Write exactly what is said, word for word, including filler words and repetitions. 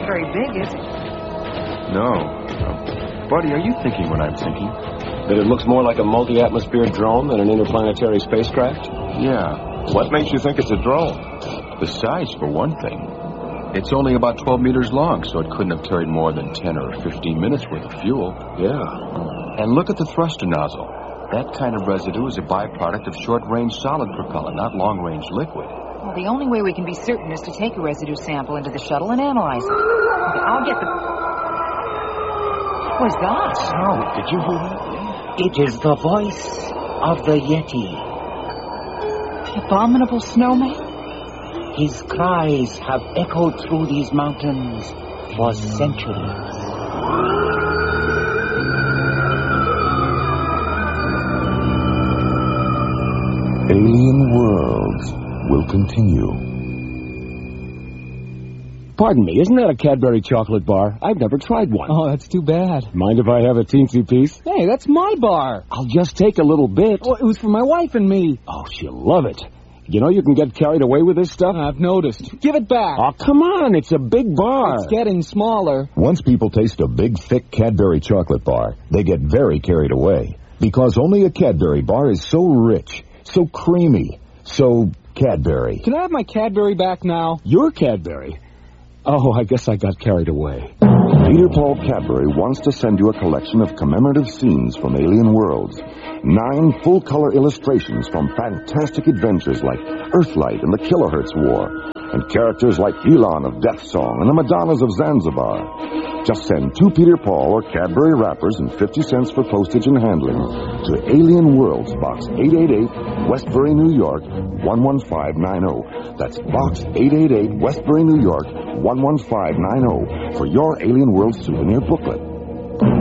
very big, is it? No. Uh, buddy, are you thinking what I'm thinking? That it looks more like a multi-atmosphere drone than an interplanetary spacecraft? Yeah. What makes you think it's a drone? The size, for one thing. It's only about twelve meters long, so it couldn't have carried more than ten or fifteen minutes worth of fuel. Yeah. And look at the thruster nozzle. That kind of residue is a byproduct of short-range solid propellant, not long-range liquid. Well, the only way we can be certain is to take a residue sample into the shuttle and analyze it. Okay, I'll get the... What was that? Oh, did you hear that? It is the voice of the Yeti. The abominable snowman? His cries have echoed through these mountains for centuries. Alien Worlds will continue. Pardon me, isn't that a Cadbury chocolate bar? I've never tried one. Oh, that's too bad. Mind if I have a teensy piece? Hey, that's my bar. I'll just take a little bit. Oh, it was for my wife and me. Oh, she'll love it. You know you can get carried away with this stuff? I've noticed. Give it back. Oh, come on, it's a big bar. It's getting smaller. Once people taste a big, thick Cadbury chocolate bar, they get very carried away. Because only a Cadbury bar is so rich, so creamy, so Cadbury. Can I have my Cadbury back now? Your Cadbury? Oh, I guess I got carried away. Peter Paul Cadbury wants to send you a collection of commemorative scenes from Alien Worlds. Nine full-color illustrations from fantastic adventures like Earthlight and the Kilohertz War, and characters like Elon of Death Song and the Madonnas of Zanzibar. Just send two Peter Paul or Cadbury wrappers and fifty cents for postage and handling to Alien Worlds, Box eight eighty-eight, Westbury, New York, one one five nine zero. That's Box eight eighty-eight, Westbury, New York, one one five nine zero for your Alien Worlds souvenir booklet.